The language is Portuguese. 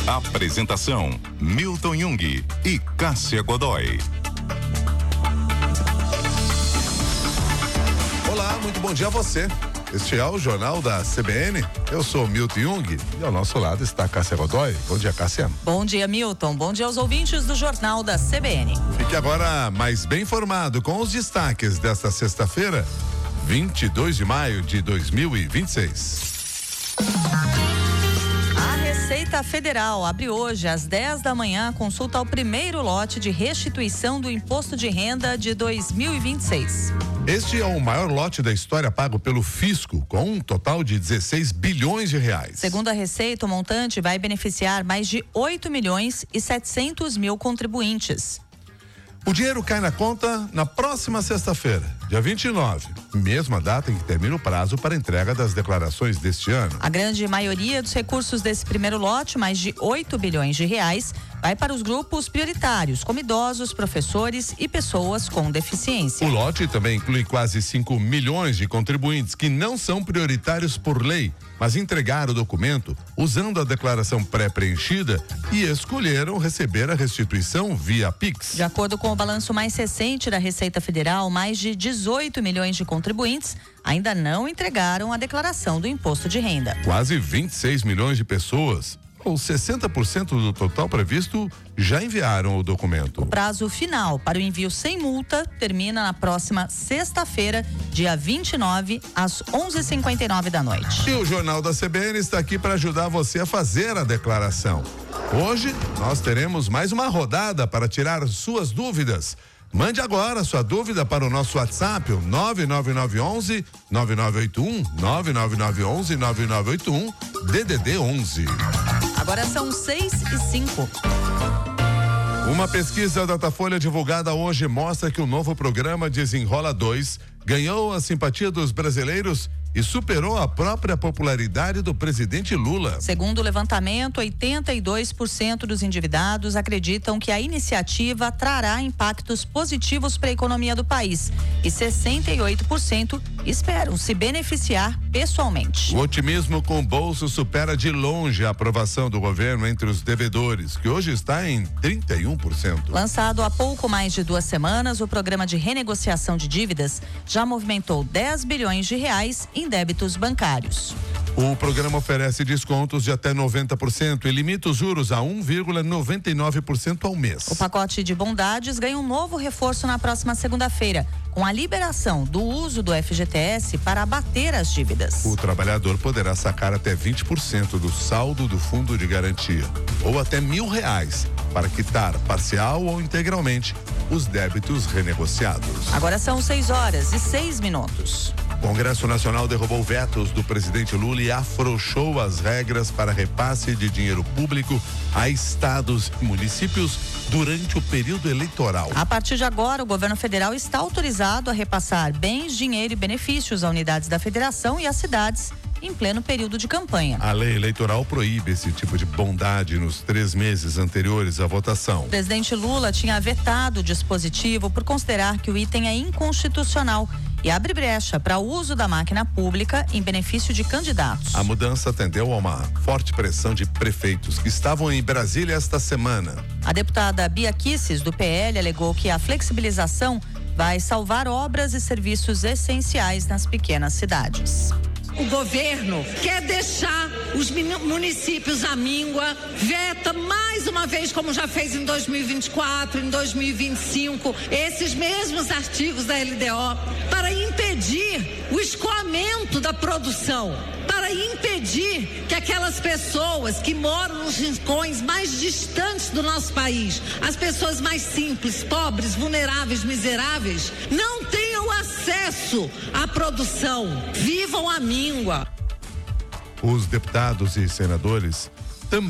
Apresentação: Milton Jung e Cássia Godoy. Olá, muito bom dia a você. Este é o Jornal da CBN. Eu sou Milton Jung e ao nosso lado está a Cássia Godoy. Bom dia, Cássia. Bom dia, Milton. Bom dia aos ouvintes do Jornal da CBN. Fique agora mais bem informado com os destaques desta sexta-feira, 22 de maio de 2026. A Receita Federal abre hoje às 10 da manhã a consulta ao primeiro lote de restituição do Imposto de Renda de 2026. Este é o maior lote da história pago pelo fisco, com um total de 16 bilhões de reais. Segundo a Receita, o montante vai beneficiar mais de 8 milhões e 700 mil contribuintes. O dinheiro cai na conta na próxima sexta-feira, dia 29, mesma data em que termina o prazo para entrega das declarações deste ano. A grande maioria dos recursos desse primeiro lote, mais de 8 bilhões de reais, vai para os grupos prioritários, como idosos, professores e pessoas com deficiência. O lote também inclui quase 5 milhões de contribuintes que não são prioritários por lei, mas entregaram o documento usando a declaração pré-preenchida e escolheram receber a restituição via Pix. De acordo com o balanço mais recente da Receita Federal, mais de 18 milhões de contribuintes ainda não entregaram a declaração do imposto de renda. Quase 26 milhões de pessoas, ou 60% do total previsto, já enviaram o documento. O prazo final para o envio sem multa termina na próxima sexta-feira, dia 29, às 11h59 da noite. E o Jornal da CBN está aqui para ajudar você a fazer a declaração. Hoje nós teremos mais uma rodada para tirar suas dúvidas. Mande agora sua dúvida para o nosso WhatsApp, o 99911 9981, 99911 9981, DDD 11. Agora são 6h05. Uma pesquisa da Datafolha divulgada hoje mostra que o novo programa Desenrola 2 ganhou a simpatia dos brasileiros e superou a própria popularidade do presidente Lula. Segundo o levantamento, 82% dos endividados acreditam que a iniciativa trará impactos positivos para a economia do país e 68% esperam se beneficiar pessoalmente. O otimismo com o bolso supera de longe a aprovação do governo entre os devedores, que hoje está em 31%. Lançado há pouco mais de 2 semanas, o programa de renegociação de dívidas já movimentou 10 bilhões de reais em débitos bancários. O programa oferece descontos de até 90% e limita os juros a 1,99% ao mês. O pacote de bondades ganha um novo reforço na próxima segunda-feira, com a liberação do uso do FGTS para abater as dívidas. O trabalhador poderá sacar até 20% do saldo do fundo de garantia, ou até R$1.000, para quitar parcial ou integralmente os débitos renegociados. Agora são 6h06. O Congresso Nacional derrubou vetos do presidente Lula e afrouxou as regras para repasse de dinheiro público a estados e municípios durante o período eleitoral. A partir de agora, o governo federal está autorizado a repassar bens, dinheiro e benefícios a unidades da federação e às cidades em pleno período de campanha. A lei eleitoral proíbe esse tipo de bondade nos 3 meses anteriores à votação. O presidente Lula tinha vetado o dispositivo por considerar que o item é inconstitucional e abre brecha para o uso da máquina pública em benefício de candidatos. A mudança atendeu a uma forte pressão de prefeitos que estavam em Brasília esta semana. A deputada Bia Kicis, do PL, alegou que a flexibilização vai salvar obras e serviços essenciais nas pequenas cidades. O governo quer deixar os municípios à míngua, veta mais uma vez, como já fez em 2024, em 2025, esses mesmos artigos da LDO, para impedir o escoamento da produção, para impedir que aquelas pessoas que moram nos rincões mais distantes do nosso país, as pessoas mais simples, pobres, vulneráveis, miseráveis, não tenham acesso à produção, vivam à míngua. Os deputados e senadores